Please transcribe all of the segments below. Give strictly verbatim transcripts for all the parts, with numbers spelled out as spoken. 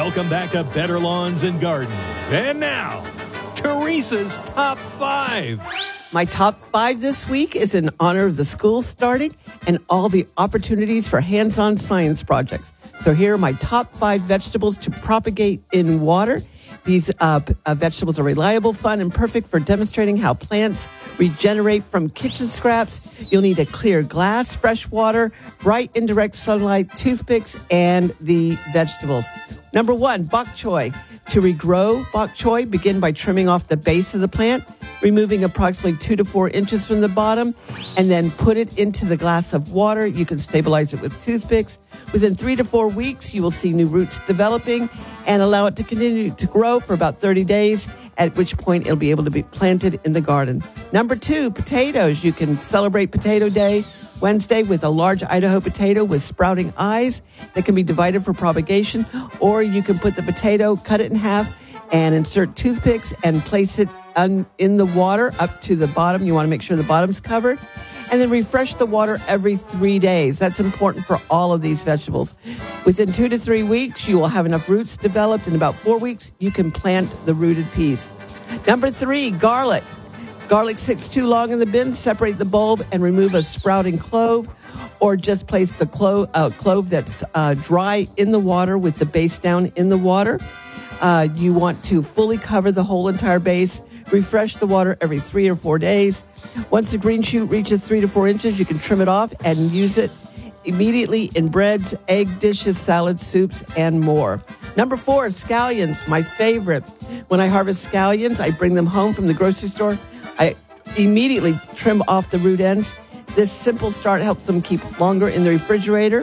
Welcome back to Better Lawns and Gardens. And now, Teresa's Top five. My top five this week is in honor of the school starting and all the opportunities for hands-on science projects. So here are my top five vegetables to propagate in water. These uh, uh, vegetables are reliable, fun, and perfect for demonstrating how plants regenerate from kitchen scraps. You'll need a clear glass, fresh water, bright indirect sunlight, toothpicks, and the vegetables. Number one, bok choy. To regrow bok choy, begin by trimming off the base of the plant, removing approximately two to four inches from the bottom, and then put it into the glass of water. You can stabilize it with toothpicks. Within three to four weeks, you will see new roots developing and allow it to continue to grow for about thirty days, at which point it'll be able to be planted in the garden. Number two, potatoes. You can celebrate Potato Day Wednesday with a large Idaho potato with sprouting eyes that can be divided for propagation, or you can put the potato, cut it in half, and insert toothpicks and place it un- in the water up to the bottom. You want to make sure the bottom's covered. And then refresh the water every three days. That's important for all of these vegetables. Within two to three weeks, you will have enough roots developed. In about four weeks, you can plant the rooted piece. Number three, garlic. Garlic sits too long in the bin, separate the bulb and remove a sprouting clove, or just place the clove, uh, clove that's uh, dry in the water with the base down in the water. Uh, you want to fully cover the whole entire base. Refresh the water every three or four days. Once the green shoot reaches three to four inches, you can trim it off and use it immediately in breads, egg dishes, salads, soups, and more. Number four, scallions, my favorite. When I harvest scallions, I bring them home from the grocery store. I immediately trim off the root ends. This simple start helps them keep longer in the refrigerator.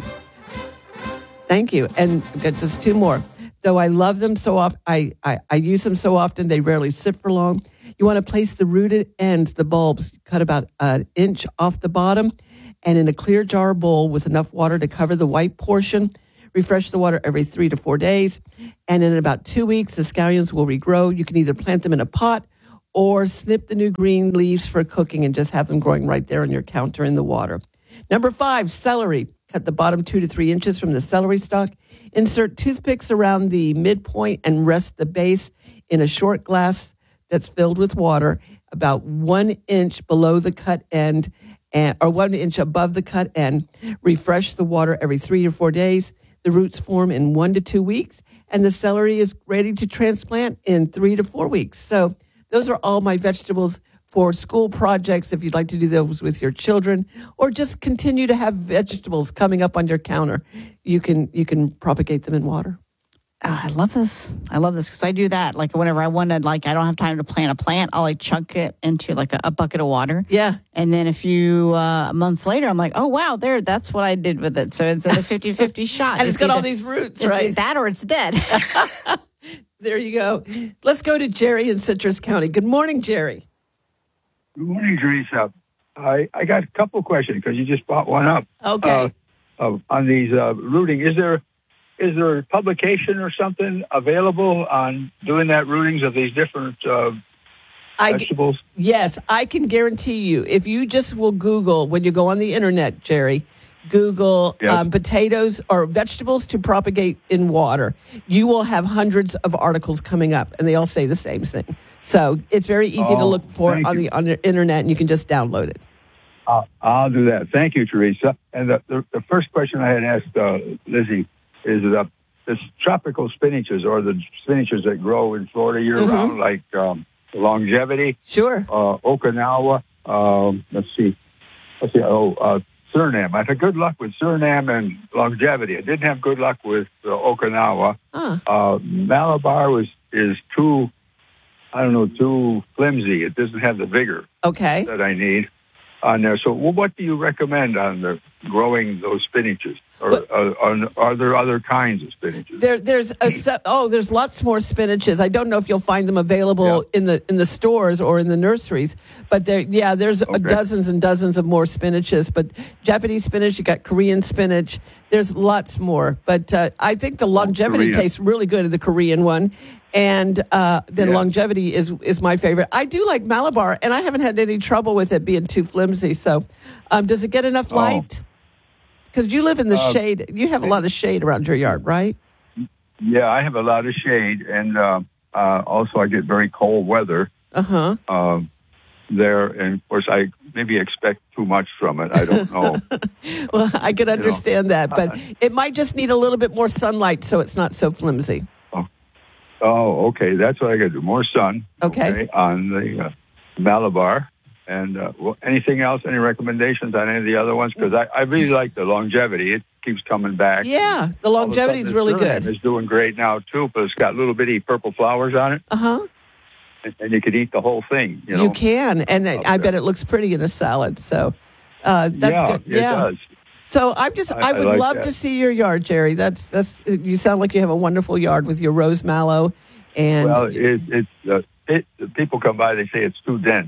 Thank you. And I've got just two more. Though I love them so often, I, I, I use them so often, they rarely sit for long. You want to place the rooted ends, the bulbs, cut about an inch off the bottom, and in a clear jar or bowl with enough water to cover the white portion. Refresh the water every three to four days. And in about two weeks, the scallions will regrow. You can either plant them in a pot or snip the new green leaves for cooking and just have them growing right there on your counter in the water. Number five, celery. Cut the bottom two to three inches from the celery stalk. Insert toothpicks around the midpoint and rest the base in a short glass that's filled with water about one inch below the cut end, and or one inch above the cut end. Refresh the water every three or four days. The roots form in one to two weeks, and the celery is ready to transplant in three to four weeks. So those are all my vegetables for school projects, if you'd like to do those with your children, or just continue to have vegetables coming up on your counter. You can you can propagate them in water. Oh, I love this. I love this because I do that. Like whenever I want to, like I don't have time to plant a plant, I'll like chunk it into like a, a bucket of water. Yeah. And then a few uh, months later, I'm like, oh, wow, there, that's what I did with it. So it's a fifty-fifty shot. And it's, it's got either, all these roots, it's right? That or it's dead. There you go. Let's go to Jerry in Citrus County. Good morning, Jerry. Good morning, Teresa. I, I got a couple of questions because you just brought one up. Okay. Uh, uh, on these uh, rooting, is there is there a publication or something available on doing that rootings of these different uh, I, vegetables? Yes, I can guarantee you. If you just will Google, when you go on the internet, Jerry, Google Yes. um, potatoes or vegetables to propagate in water, you will have hundreds of articles coming up, and they all say the same thing. So it's very easy Oh, to look for thank on you. the on the internet, and you can just download it. Uh, I'll do that. Thank you, Teresa. And the, the, the first question I had asked uh, Lizzie is the this tropical spinaches, or the spinaches that grow in Florida year-round, Mhm. like um, longevity, Sure. uh, Okinawa. Um, let's see. Let's see. Oh, uh, Suriname. I had good luck with Suriname and longevity. I didn't have good luck with uh, Okinawa. Huh. Uh, Malabar was is too, I don't know, too flimsy. It doesn't have the vigor Okay. that I need on there. So, well, what do you recommend on the growing those spinaches? Or uh, are, are there other kinds of spinaches? There, there's a se- oh, there's lots more spinaches. I don't know if you'll find them available Yeah. in the in the stores or in the nurseries, but there, yeah, there's Okay. dozens and dozens of more spinaches. But Japanese spinach, you got Korean spinach. There's lots more, but uh, I think the longevity Korean. tastes really good, the Korean one, and uh, then Yeah. longevity is is my favorite. I do like Malabar, and I haven't had any trouble with it being too flimsy. So, um, does it get enough Oh. light? Because you live in the Uh, shade. You have a lot of shade around your yard, right? Yeah, I have a lot of shade, and uh, uh, also I get very cold weather Uh-huh. um, there. And, of course, I maybe expect too much from it. I don't know. Well, I can understand that, but it might just need a little bit more sunlight so it's not so flimsy. Oh, oh okay. That's what I got to do. More sun. Okay. On the uh, Malabar. And uh, well, anything else? Any recommendations on any of the other ones? Because I, I really like the longevity. It keeps coming back. Yeah, the longevity is really good. It's doing great now too, but it's got little bitty purple flowers on it. Uh huh. And, and you could eat the whole thing. You know, you can, and I there. bet it looks pretty in a salad. So uh, that's yeah, good. It yeah, does. So I'm just, I, I, would I like love that. to see your yard, Jerry. That's that's. You sound like you have a wonderful yard with your rose mallow, and Well, it, it's uh, it. People come by, they say it's too dense.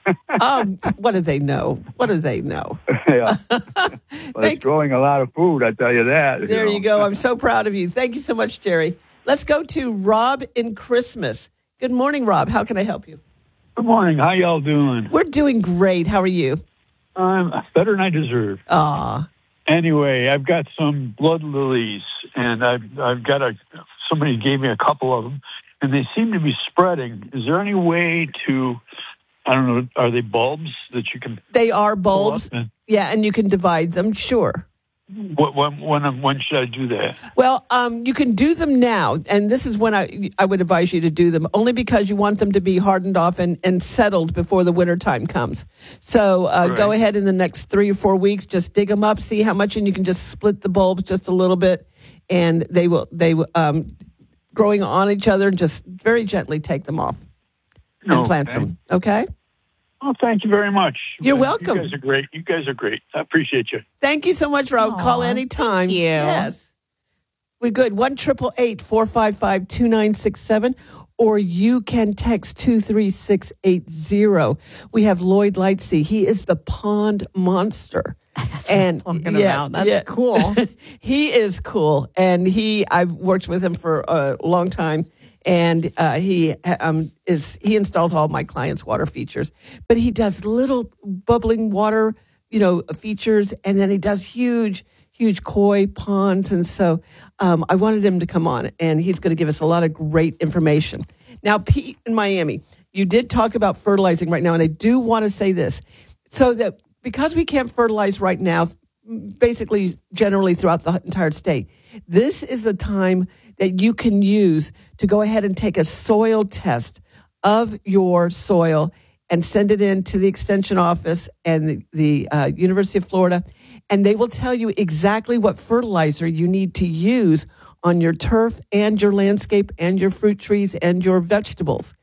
oh, what do they know? What do they know? Yeah. But Thank- it's growing a lot of food, I tell you that. There know. you go. I'm so proud of you. Thank you so much, Jerry. Let's go to Rob in Christmas. Good morning, Rob. How can I help you? Good morning. How y'all doing? We're doing great. How are you? I'm better than I deserve. Ah, Anyway, I've got some blood lilies, and I've I've got a somebody gave me a couple of them, and they seem to be spreading. Is there any way to, I don't know, are they bulbs that you can? they are pull bulbs. up and- Yeah, and you can divide them. Sure. What, when when when should I do that? Well, um, you can do them now, and this is when I I would advise you to do them, only because you want them to be hardened off and, and settled before the winter time comes. So uh, Right. go ahead in the next three or four weeks, just dig them up, see how much, and you can just split the bulbs just a little bit, and they will they will, um, growing on each other, and just very gently take them off and plant Okay. them. Okay. Oh, thank you very much. You're You welcome. guys are great. You guys are great. I appreciate you. Thank you so much, Rob. Aw, Call anytime. thank you. Yes. We're good. one triple eight four five five two nine six seven, or you can text two three six eight zero. We have Lloyd Lightsey. He is the pond monster. That's what I'm talking about. That's cool. He is cool. And he, I've worked with him for a long time. And uh, he um, is he installs all my clients' water features, but he does little bubbling water, you know, features, and then he does huge, huge koi ponds. And so um, I wanted him to come on, and he's going to give us a lot of great information. Now, Pete in Miami, you did talk about fertilizing right now, and I do want to say this, so that because we can't fertilize right now, basically generally throughout the entire state, this is the time that you can use to go ahead and take a soil test of your soil and send it in to the extension office and the, the uh, University of Florida, and they will tell you exactly what fertilizer you need to use on your turf and your landscape and your fruit trees and your vegetables.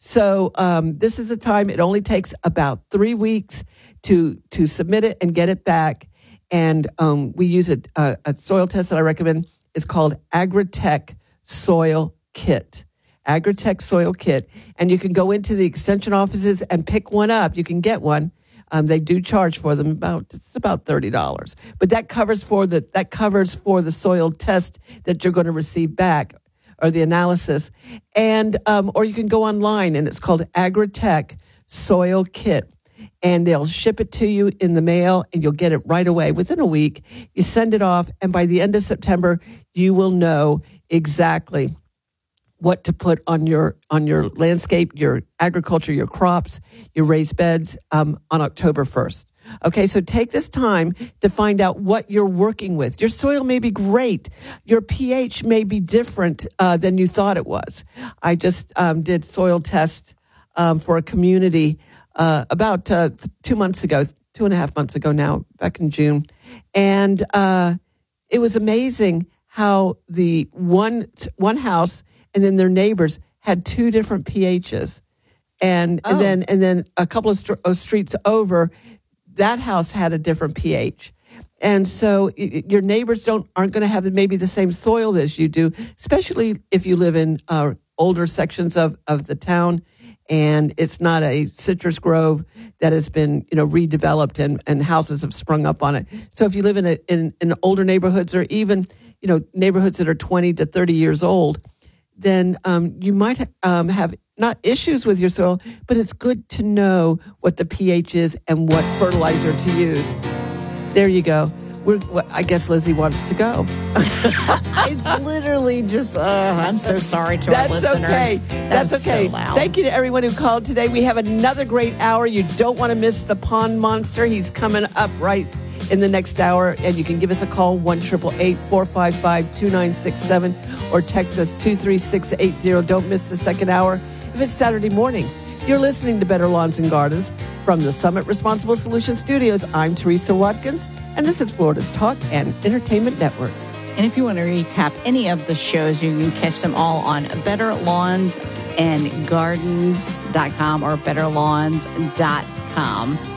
So um, this is the time. It only takes about three weeks to to submit it and get it back. And um, we use a, a, a soil test that I recommend. It's called Agritech Soil Kit. Agritech Soil Kit. And you can go into the extension offices and pick one up. You can get one. Um, they do charge for them about it's about thirty dollars. But that covers for the that covers for the soil test that you're going to receive back, or the analysis. And um, or you can go online, and it's called Agritech Soil Kit. And they'll ship it to you in the mail, and you'll get it right away within a week. You send it off, and by the end of September, you will know exactly what to put on your on your landscape, your agriculture, your crops, your raised beds um, on October first. Okay, so take this time to find out what you're working with. Your soil may be great. Your pH may be different uh, than you thought it was. I just um, did soil tests um, for a community uh, about uh, two months ago, two and a half months ago now, back in June. And uh, it was amazing how the one one house and then their neighbors had two different pHs. And, Oh. and then and then a couple of, st- of streets over, that house had a different pH. And so y- your neighbors don't aren't going to have maybe the same soil as you do, especially if you live in uh, older sections of, of the town and it's not a citrus grove that has been, you know, redeveloped and, and houses have sprung up on it. So if you live in, a, in in older neighborhoods or even, you know, neighborhoods that are twenty to thirty years old, then um, you might um, have not issues with your soil, but it's good to know what the pH is and what fertilizer to use. There you go. we're, well, I guess Lizzie wants to go. It's literally just, uh, I'm so sorry to That's our listeners. okay. That That's was okay. So loud. Thank you to everyone who called today. We have another great hour. You don't want to miss the Pond Monster. He's coming up right in the next hour. And you can give us a call, one eight eight eight, four five five, two nine six seven, or text us two three six eight zero. Don't miss the second hour if it's Saturday morning. You're listening to Better Lawns and Gardens from the Summit Responsible Solutions Studios. I'm Teresa Watkins, and this is Florida's Talk and Entertainment Network. And if you want to recap any of the shows, you can catch them all on better lawns and gardens dot com or better lawns dot com.